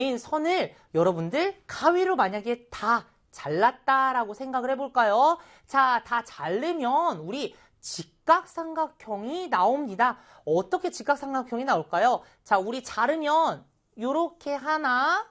선을 여러분들 가위로 만약에 다 잘랐다라고 생각을 해볼까요? 자, 다 자르면 우리 직각삼각형이 나옵니다. 어떻게 직각삼각형이 나올까요? 자, 우리 자르면 요렇게 하나,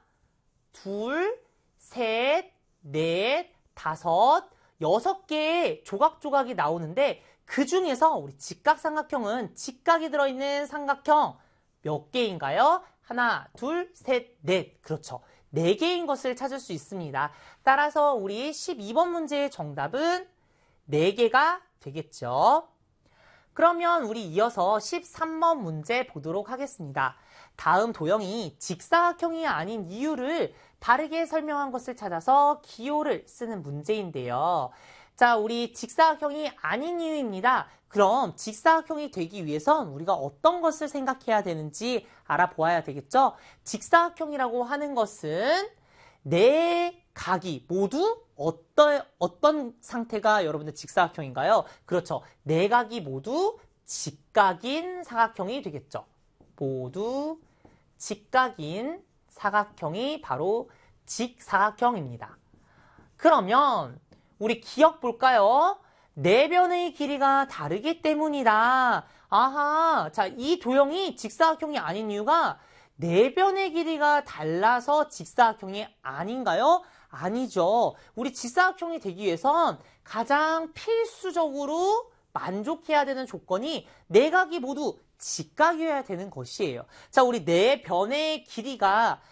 둘, 셋, 넷, 다섯, 6개의 조각조각이 나오는데 그 중에서 우리 직각삼각형은 직각이 들어있는 삼각형 몇 개인가요? 하나, 둘, 셋, 넷. 그렇죠. 4개인 것을 찾을 수 있습니다. 따라서 우리 12번 문제의 정답은 4개가 되겠죠. 그러면 우리 이어서 13번 문제 보도록 하겠습니다. 다음 도형이 직사각형이 아닌 이유를 바르게 설명한 것을 찾아서 기호를 쓰는 문제인데요. 자, 우리 직사각형이 아닌 이유입니다. 그럼 직사각형이 되기 위해선 우리가 어떤 것을 생각해야 되는지 알아보아야 되겠죠? 직사각형이라고 하는 것은 네 각이 모두 어떤 상태가 여러분들 직사각형인가요? 그렇죠. 네 각이 모두 직각인 사각형이 되겠죠. 모두 직각인 사각형이 바로 직사각형입니다. 그러면 우리 기억 볼까요? 네 변의 길이가 다르기 때문이다. 아하, 자, 이 도형이 직사각형이 아닌 이유가 네 변의 길이가 달라서 직사각형이 아닌가요? 아니죠. 우리 직사각형이 되기 위해선 가장 필수적으로 만족해야 되는 조건이 네 각이 모두 직각이어야 되는 것이에요. 자, 우리 네 변의 길이가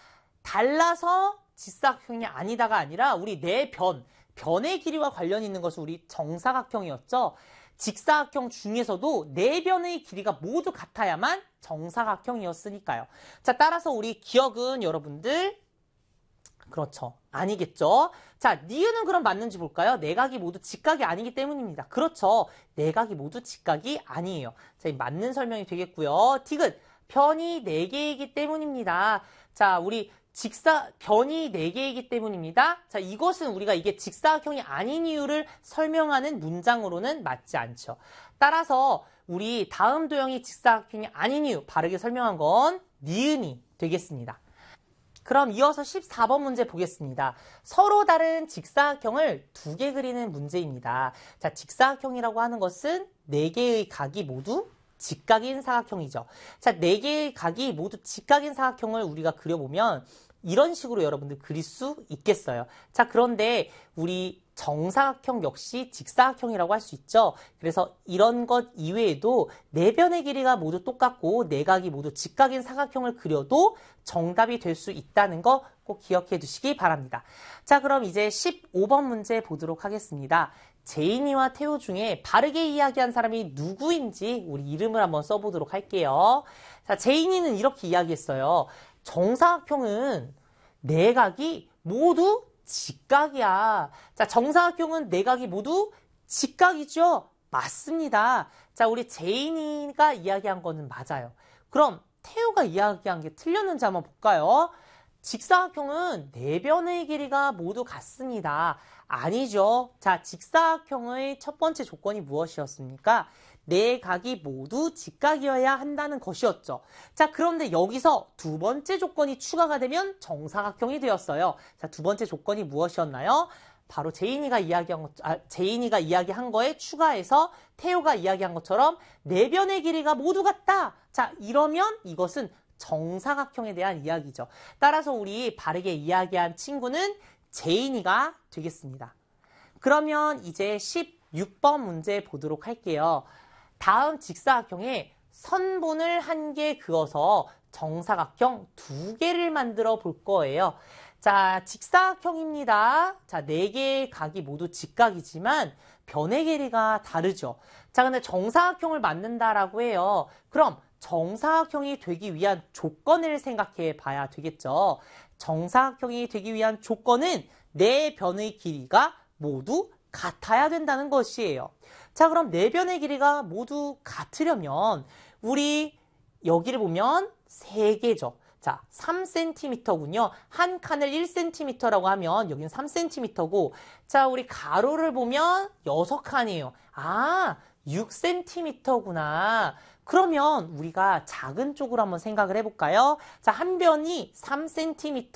달라서 직사각형이 아니다가 아니라 우리 네 변의 길이와 관련 있는 것은 우리 정사각형이었죠. 직사각형 중에서도 네 변의 길이가 모두 같아야만 정사각형이었으니까요. 자, 따라서 우리 기억은 여러분들 그렇죠. 아니겠죠. 자, 니은은 그럼 맞는지 볼까요? 네 각이 모두 직각이 아니기 때문입니다. 그렇죠. 네 각이 모두 직각이 아니에요. 자, 맞는 설명이 되겠고요. 디귿, 변이 4개이기 때문입니다. 자, 우리 변이 4개이기 때문입니다. 자, 이것은 우리가 이게 직사각형이 아닌 이유를 설명하는 문장으로는 맞지 않죠. 따라서 우리 다음 도형이 직사각형이 아닌 이유 바르게 설명한 건 니은이 되겠습니다. 그럼 이어서 14번 문제 보겠습니다. 서로 다른 직사각형을 2개 그리는 문제입니다. 자, 직사각형이라고 하는 것은 4개의 각이 모두 직각인 사각형이죠. 자, 4개의 각이 모두 직각인 사각형을 우리가 그려보면 이런 식으로 여러분들 그릴 수 있겠어요. 자, 그런데 우리 정사각형 역시 직사각형이라고 할 수 있죠. 그래서 이런 것 이외에도 4변의 길이가 모두 똑같고 4각이 모두 직각인 사각형을 그려도 정답이 될 수 있다는 거 꼭 기억해 두시기 바랍니다. 자, 그럼 이제 15번 문제 보도록 하겠습니다. 제인이와 태호 중에 바르게 이야기한 사람이 누구인지 우리 이름을 한번 써보도록 할게요. 자, 제인이는 이렇게 이야기했어요. 정사각형은 4각이 모두 직각이야. 자, 정사각형은 4각이 모두 직각이죠? 맞습니다. 자, 우리 제인이가 이야기한 거는 맞아요. 그럼 태우가 이야기한 게 틀렸는지 한번 볼까요? 직사각형은 4변의 길이가 모두 같습니다. 아니죠. 자, 직사각형의 첫 번째 조건이 무엇이었습니까? 4각이 모두 직각이어야 한다는 것이었죠. 자, 그런데 여기서 두 번째 조건이 추가가 되면 정사각형이 되었어요. 자, 두 번째 조건이 무엇이었나요? 바로 제인이가 이야기한 거에 추가해서 태호가 이야기한 것처럼 4변의 길이가 모두 같다. 자, 이러면 이것은 정사각형에 대한 이야기죠. 따라서 우리 바르게 이야기한 친구는 제인이가 되겠습니다. 그러면 이제 16번 문제 보도록 할게요. 다음 직사각형에 선분을 1개 그어서 정사각형 2개를 만들어 볼 거예요. 자, 직사각형입니다. 자, 4개의 각이 모두 직각이지만 변의 길이가 다르죠. 자, 근데 정사각형을 만든다라고 해요. 그럼 정사각형이 되기 위한 조건을 생각해 봐야 되겠죠. 정사각형이 되기 위한 조건은 4변의 길이가 모두 같아야 된다는 것이에요. 자, 그럼 4변의 길이가 모두 같으려면 우리 여기를 보면 3개죠. 자, 3cm군요. 한 칸을 1cm라고 하면 여기는 3cm고 자, 우리 가로를 보면 6칸이에요. 아, 6cm구나. 그러면 우리가 작은 쪽으로 한번 생각을 해볼까요? 자, 한 변이 3cm